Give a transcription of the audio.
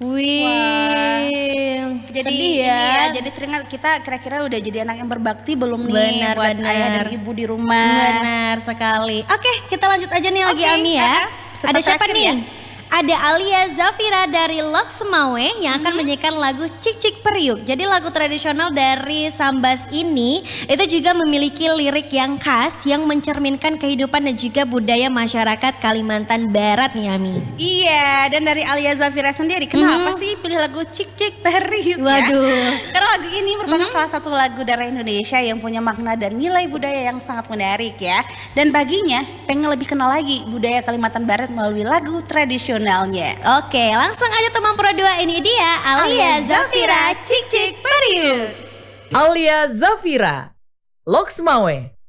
Wih, Jadi sedih ini ya. jadi teringat kita kira-kira udah jadi anak yang berbakti belum nih Benar, buat benar. ayah dan ibu di rumah. Benar sekali. Oke, kita lanjut aja nih lagi Oke, Ami ya. peserta Ada siapa terakhir nih? ya? Ada Alia Zafira dari Loksmawe yang akan menyanyikan lagu Cik Cik Periuk. Jadi lagu tradisional dari Sambas ini itu juga memiliki lirik yang khas yang mencerminkan kehidupan dan juga budaya masyarakat Kalimantan Barat nih Ami. Iya, dan dari Alia Zafira sendiri, kenapa sih pilih lagu Cik Cik Periuk ya? Waduh. Karena lagu ini merupakan salah satu lagu dari Indonesia yang punya makna dan nilai budaya yang sangat menarik ya. Dan baginya pengen lebih kenal lagi budaya Kalimantan Barat melalui lagu tradisionalnya. Oke, langsung aja teman Pro 2, ini dia Alia Zafira Cik Cik Periuk. Alia Zafira, Loksmawe.